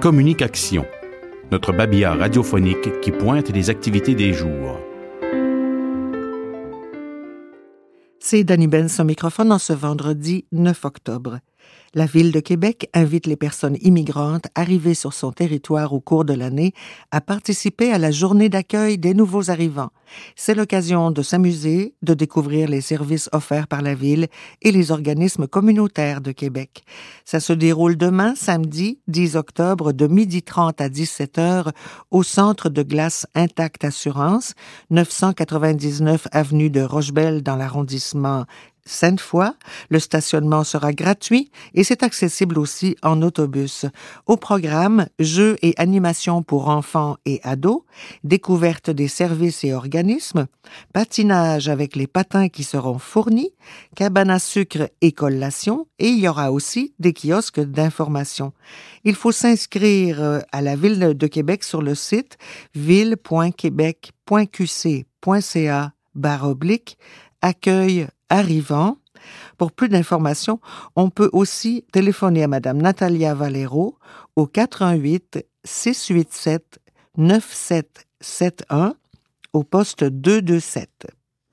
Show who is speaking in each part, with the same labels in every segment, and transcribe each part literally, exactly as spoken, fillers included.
Speaker 1: Communication, notre babillard radiophonique qui pointe les activités des jours.
Speaker 2: C'est Dani Benz au microphone en ce vendredi neuf octobre. La Ville de Québec invite les personnes immigrantes arrivées sur son territoire au cours de l'année à participer à la journée d'accueil des nouveaux arrivants. C'est l'occasion de s'amuser, de découvrir les services offerts par la Ville et les organismes communautaires de Québec. Ça se déroule demain, samedi dix octobre, de midi trente à dix-sept heures au Centre de glace Intact Assurance, neuf cent quatre-vingt-dix-neuf avenue de Rochebelle dans l'arrondissement Sainte-Foy. Le stationnement sera gratuit et c'est accessible aussi en autobus. Au programme, jeux et animations pour enfants et ados, découverte des services et organismes, patinage avec les patins qui seront fournis, cabane à sucre et collation, et il y aura aussi des kiosques d'information. Il faut s'inscrire à la Ville de Québec sur le site ville point québec point q c point c a barre oblique accueil arrivant. Pour plus d'informations, on peut aussi téléphoner à Madame Natalia Valero au quatre un huit, six huit sept, neuf sept sept un au poste deux deux sept.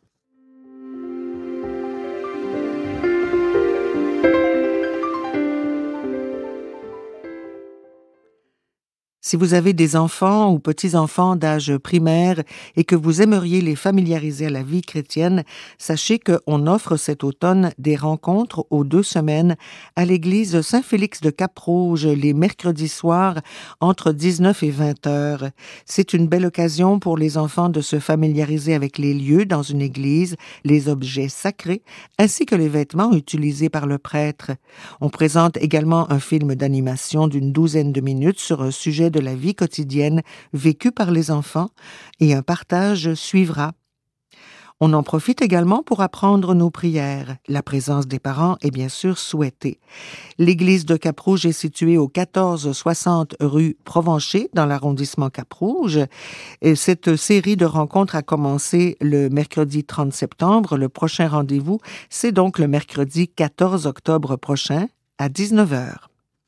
Speaker 2: Si vous avez des enfants ou petits-enfants d'âge primaire et que vous aimeriez les familiariser à la vie chrétienne, sachez qu'on offre cet automne des rencontres aux deux semaines à l'église Saint-Félix de Cap-Rouge les mercredis soirs entre dix-neuf et vingt heures. C'est une belle occasion pour les enfants de se familiariser avec les lieux dans une église, les objets sacrés, ainsi que les vêtements utilisés par le prêtre. On présente également un film d'animation d'une douzaine de minutes sur un sujet de la vie quotidienne vécue par les enfants et un partage suivra. On en profite également pour apprendre nos prières. La présence des parents est bien sûr souhaitée. L'église de Cap-Rouge est située au quatorze soixante rue Provencher, dans l'arrondissement Cap-Rouge. Et cette série de rencontres a commencé le mercredi trente septembre. Le prochain rendez-vous, c'est donc le mercredi quatorze octobre prochain à dix-neuf heures.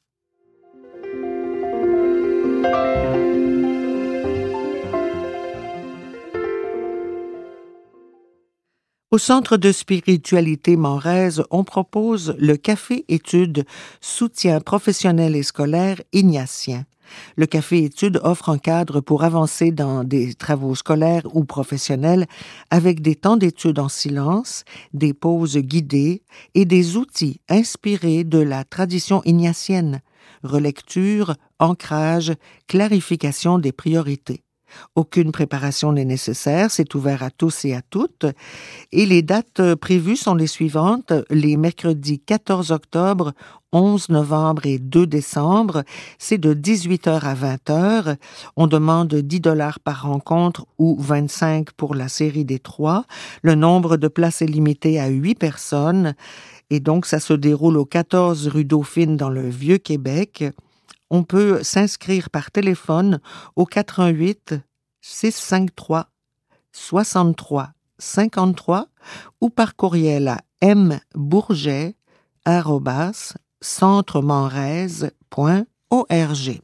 Speaker 2: Au Centre de spiritualité Morez, on propose le Café Études Soutien professionnel et scolaire ignatien. Le Café Études offre un cadre pour avancer dans des travaux scolaires ou professionnels avec des temps d'études en silence, des pauses guidées et des outils inspirés de la tradition ignatienne. Relecture, ancrage, clarification des priorités. Aucune préparation n'est nécessaire, c'est ouvert à tous et à toutes. Et les dates prévues sont les suivantes, les mercredis quatorze octobre, onze novembre et deux décembre, c'est de dix-huit heures à vingt heures. On demande dix dollars par rencontre ou vingt-cinq pour la série des trois. Le nombre de places est limité à huit personnes. Et donc, ça se déroule au quatorze rue Dauphine dans le Vieux-Québec. On peut s'inscrire par téléphone au quatre un huit, six cinq trois, soixante-trois cinquante-trois ou par courriel à mbourget arobase centre morez point org.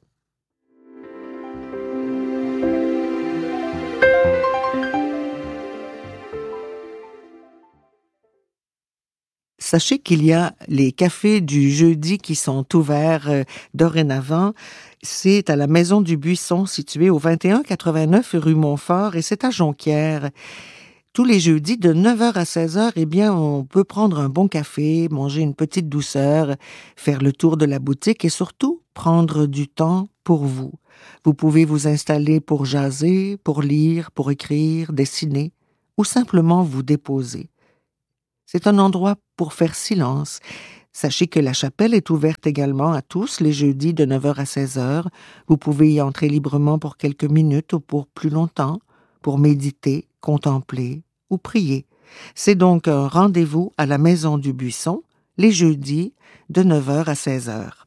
Speaker 2: Sachez qu'il y a les cafés du jeudi qui sont ouverts euh, dorénavant. C'est à la Maison du Buisson, située au vingt et un quatre-vingt-neuf rue Montfort, et c'est à Jonquière. Tous les jeudis, de neuf heures à seize heures, eh bien, on peut prendre un bon café, manger une petite douceur, faire le tour de la boutique et surtout prendre du temps pour vous. Vous pouvez vous installer pour jaser, pour lire, pour écrire, dessiner ou simplement vous déposer. C'est un endroit pour faire silence. Sachez que la chapelle est ouverte également à tous les jeudis de neuf heures à seize heures. Vous pouvez y entrer librement pour quelques minutes ou pour plus longtemps, pour méditer, contempler ou prier. C'est donc un rendez-vous à la Maison du Buisson, les jeudis de neuf heures à seize heures.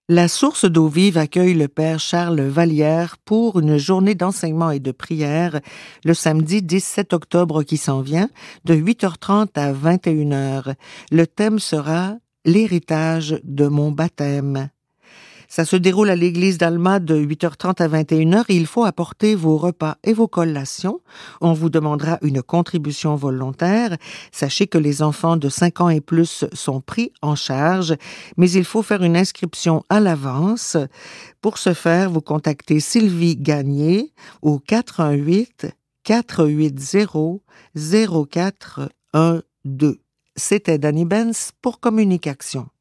Speaker 2: La source d'eau vive accueille le père Charles Vallière pour une journée d'enseignement et de prière le samedi dix-sept octobre qui s'en vient, de huit heures trente à vingt et une heures. Le thème sera « L'héritage de mon baptême ». Ça se déroule à l'église d'Alma de huit heures trente à vingt et une heures et il faut apporter vos repas et vos collations. On vous demandera une contribution volontaire. Sachez que les enfants de cinq ans et plus sont pris en charge, mais il faut faire une inscription à l'avance. Pour ce faire, vous contactez Sylvie Gagné au quatre un huit, quatre huit zéro, zéro quatre un deux. C'était Danny Benz pour Communication.